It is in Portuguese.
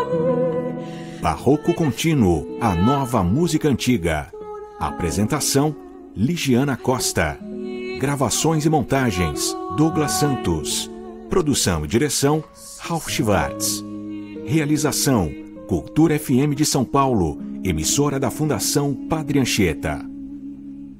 Barroco Contínuo, a nova música antiga. Apresentação, Ligiana Costa. Gravações e montagens, Douglas Santos. Produção e direção, Ralf Schwartz. Realização, Cultura FM de São Paulo, emissora da Fundação Padre Anchieta.